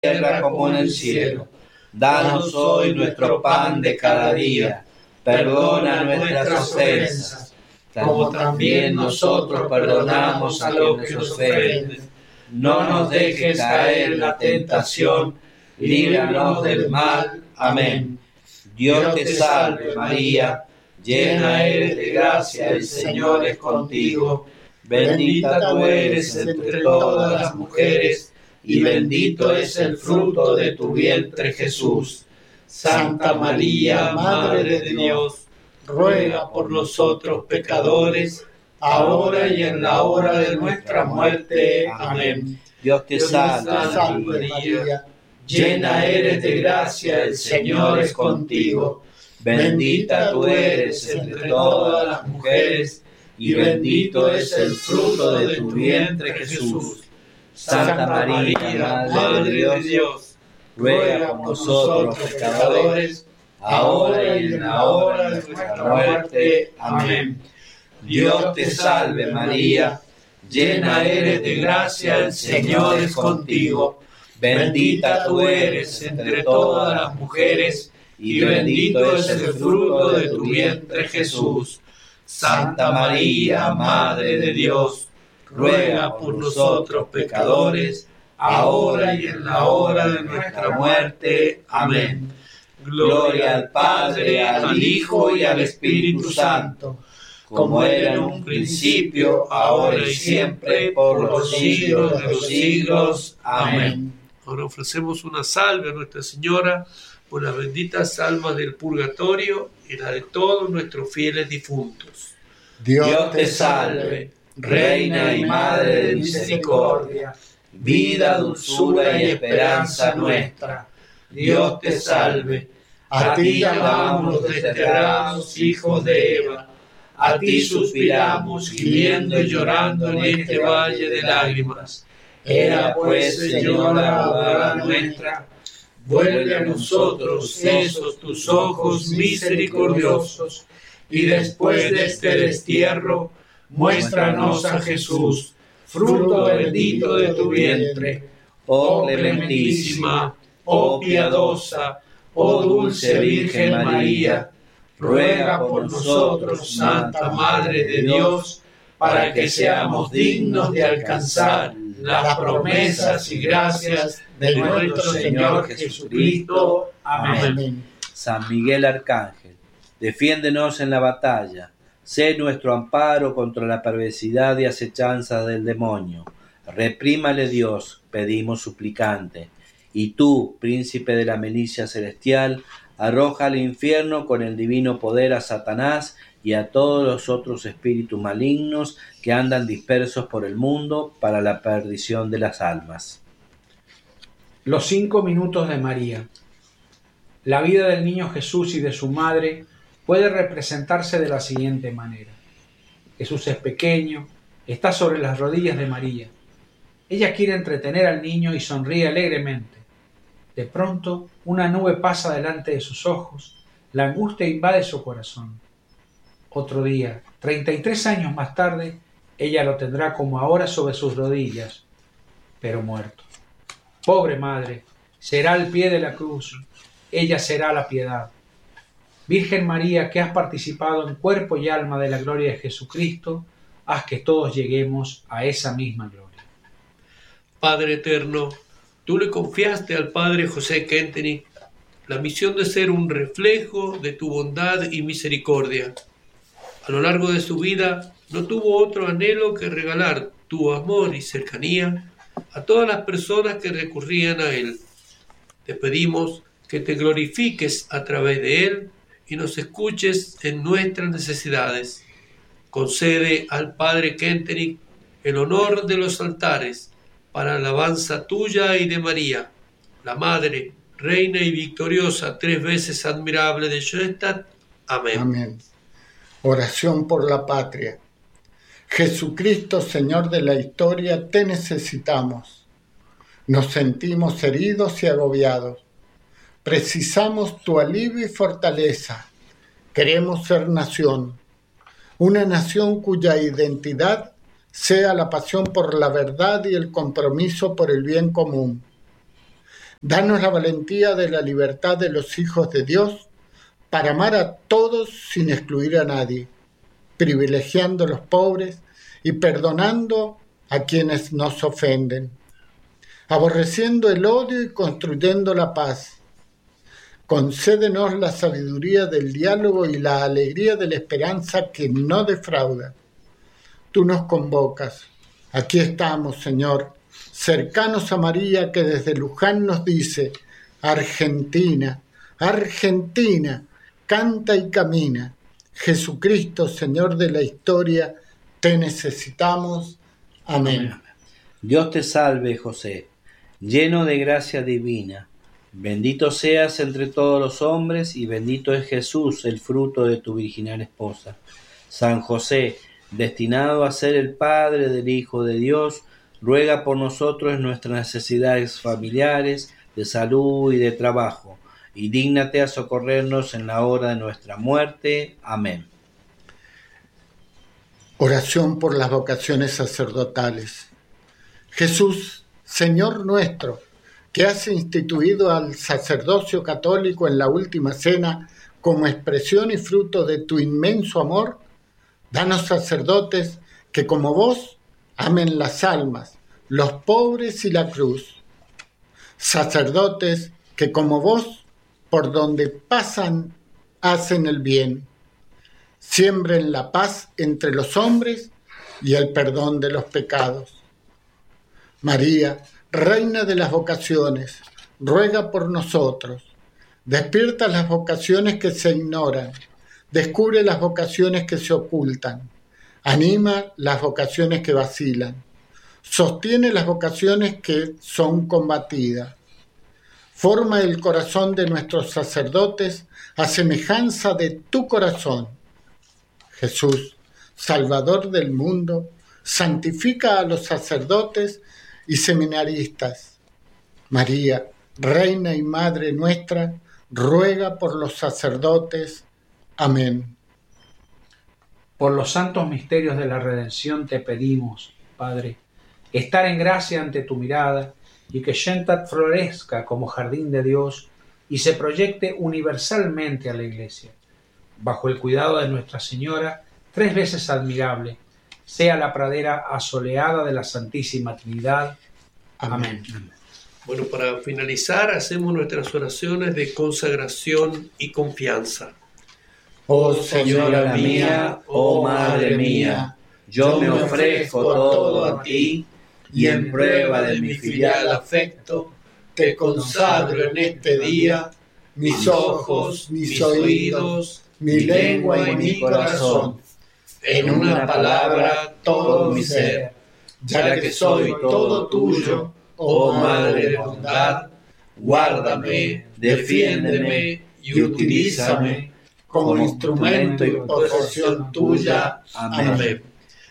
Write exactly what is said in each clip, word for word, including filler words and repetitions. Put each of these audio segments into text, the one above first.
tierra como en el cielo. Danos hoy nuestro pan de cada día. Perdona nuestras ofensas, como también nosotros perdonamos a los que nos ofenden. No nos dejes caer en la tentación, líbranos del mal. Amén. Dios te salve, María, llena eres de gracia, el Señor es contigo. Bendita tú eres entre todas las mujeres, y bendito es el fruto de tu vientre, Jesús. Santa María, Madre de Dios, ruega por nosotros pecadores, ahora y en la hora de nuestra muerte. Amén. Dios te salve, María, llena eres de gracia, el Señor es contigo. Bendita tú eres entre todas las mujeres, y bendito es el fruto de tu vientre, Jesús. Santa María, Madre de Dios, ruega por nosotros pecadores, ahora y en la hora de nuestra muerte. Amén. Dios te salve, María, llena eres de gracia, el Señor es contigo. Bendita tú eres entre todas las mujeres, y bendito es el fruto de tu vientre, Jesús. Santa María, Madre de Dios, ruega por nosotros pecadores, ahora y en la hora de nuestra muerte. Amén. Gloria al Padre, al Hijo y al Espíritu Santo, como era en un principio, ahora y siempre, por los siglos de los siglos. Amén. Ahora ofrecemos una salve a Nuestra Señora por las benditas almas del purgatorio y la de todos nuestros fieles difuntos. Dios te salve, Reina y Madre de misericordia, vida, dulzura y esperanza nuestra. Dios te salve, a ti llamamos los desterrados hijos de Eva, a ti suspiramos gimiendo y llorando en este valle de lágrimas. Ea pues, Señora, abogada nuestra, vuelve a nosotros esos tus ojos misericordiosos, y después de este destierro, muéstranos a Jesús, fruto bendito de tu vientre. Oh clementísima, oh piadosa, oh dulce Virgen María, ruega por nosotros, Santa Madre de Dios, para que seamos dignos de alcanzar las promesas y gracias de nuestro Señor Jesucristo. Amén. San Miguel Arcángel, defiéndenos en la batalla. Sé nuestro amparo contra la perversidad y acechanza del demonio. Reprímale Dios, pedimos suplicante. Y tú, príncipe de la milicia celestial, arroja al infierno con el divino poder a Satanás y a todos los otros espíritus malignos que andan dispersos por el mundo para la perdición de las almas. Los cinco minutos de María. La vida del niño Jesús y de su madre puede representarse de la siguiente manera. Jesús es pequeño, está sobre las rodillas de María. Ella quiere entretener al niño y sonríe alegremente. De pronto, una nube pasa delante de sus ojos, la angustia invade su corazón. Otro día, treinta y tres años más tarde, ella lo tendrá como ahora sobre sus rodillas, pero muerto. Pobre madre, será al pie de la cruz, ella será la piedad. Virgen María, que has participado en cuerpo y alma de la gloria de Jesucristo, haz que todos lleguemos a esa misma gloria. Padre eterno, tú le confiaste al Padre José Kentenich la misión de ser un reflejo de tu bondad y misericordia. A lo largo de su vida no tuvo otro anhelo que regalar tu amor y cercanía a todas las personas que recurrían a él. Te pedimos que te glorifiques a través de él y nos escuches en nuestras necesidades. Concede al Padre Kentenich el honor de los altares para alabanza tuya y de María, la Madre, Reina y victoriosa, tres veces admirable de Schoenstatt. Amén. Amén. Oración por la patria. Jesucristo, Señor de la historia, te necesitamos. Nos sentimos heridos y agobiados. Precisamos tu alivio y fortaleza. Queremos ser nación, una nación cuya identidad sea la pasión por la verdad y el compromiso por el bien común. Danos la valentía de la libertad de los hijos de Dios para amar a todos sin excluir a nadie, privilegiando a los pobres y perdonando a quienes nos ofenden, aborreciendo el odio y construyendo la paz. Concédenos la sabiduría del diálogo y la alegría de la esperanza que no defrauda. Tú nos convocas. Aquí estamos, Señor, cercanos a María que desde Luján nos dice: Argentina, Argentina, canta y camina. Jesucristo, Señor de la historia, te necesitamos. Amén. Dios te salve, José, lleno de gracia divina. Bendito seas entre todos los hombres y bendito es Jesús, el fruto de tu virginal esposa. San José, destinado a ser el Padre del Hijo de Dios, ruega por nosotros en nuestras necesidades familiares, de salud y de trabajo, y dígnate a socorrernos en la hora de nuestra muerte. Amén. Oración por las vocaciones sacerdotales. Jesús, Señor nuestro, que has instituido al sacerdocio católico en la última cena como expresión y fruto de tu inmenso amor, danos sacerdotes que como vos amen las almas, los pobres y la cruz. Sacerdotes que como vos, por donde pasan, hacen el bien. Siembren la paz entre los hombres y el perdón de los pecados. María, Reina de las vocaciones, ruega por nosotros. Despierta las vocaciones que se ignoran. Descubre las vocaciones que se ocultan. Anima las vocaciones que vacilan. Sostiene las vocaciones que son combatidas. Forma el corazón de nuestros sacerdotes a semejanza de tu corazón. Jesús, Salvador del mundo, santifica a los sacerdotes y seminaristas. María, Reina y Madre nuestra, ruega por los sacerdotes. Amén. Por los santos misterios de la redención te pedimos, Padre, estar en gracia ante tu mirada y que Shentat florezca como jardín de Dios y se proyecte universalmente a la Iglesia. Bajo el cuidado de Nuestra Señora, tres veces admirable, sea la pradera asoleada de la Santísima Trinidad. Amén. Amén. Bueno, para finalizar, hacemos nuestras oraciones de consagración y confianza. Oh Señora mía, oh Madre mía, yo me ofrezco todo a ti y en prueba de mi filial afecto, te consagro en este día mis ojos, mis oídos, mi lengua y mi corazón. En una palabra, todo mi ser, ya que soy todo tuyo, oh Madre de bondad, guárdame, defiéndeme y utilízame como instrumento y posesión tuya. Amén.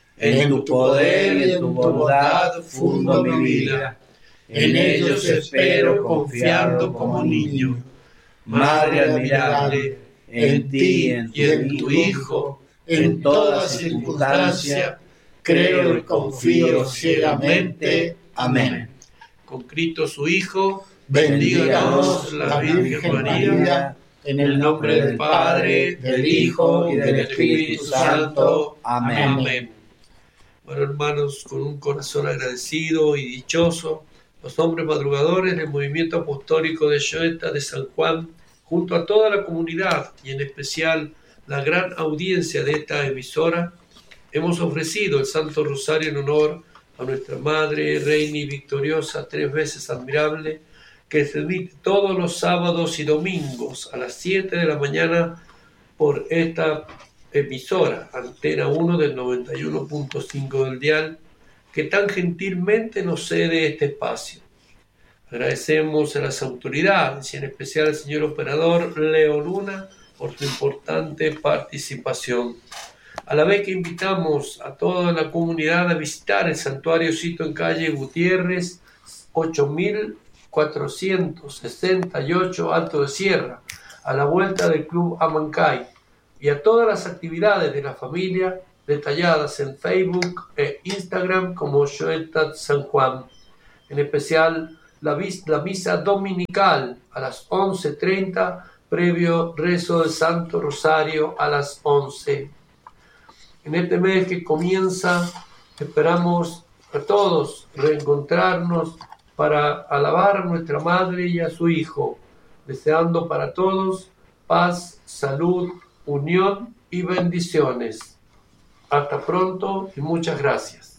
En tu poder y en tu bondad fundo mi vida, en ellos espero confiando como niño. Madre admirable, en ti y en tu Hijo, en toda circunstancia, creo y confío ciegamente. Amén. Con Cristo su Hijo, bendíganos la Virgen María, en el nombre del Padre, del Hijo y del Espíritu Santo. Amén. Amén. Bueno, hermanos, con un corazón agradecido y dichoso, los hombres madrugadores del movimiento apostólico de Shoeta de San Juan, junto a toda la comunidad y en especial la gran audiencia de esta emisora, hemos ofrecido el Santo Rosario en honor a nuestra Madre, Reina y Victoriosa, tres veces admirable, que se emite todos los sábados y domingos a las siete de la mañana por esta emisora, Antena uno del noventa y uno punto cinco del dial, que tan gentilmente nos cede este espacio. Agradecemos a las autoridades y en especial al señor operador Leo Luna por su importante participación. A la vez que invitamos a toda la comunidad a visitar el santuario Sito en calle Gutiérrez, ocho mil cuatrocientos sesenta y ocho Alto de Sierra, a la vuelta del Club Amancay, y a todas las actividades de la familia detalladas en Facebook e Instagram como Shoetat San Juan. En especial la, la misa dominical a las once treinta, previo rezo del Santo Rosario a las once. En este mes que comienza, esperamos a todos reencontrarnos para alabar a nuestra Madre y a su Hijo, deseando para todos paz, salud, unión y bendiciones. Hasta pronto y muchas gracias.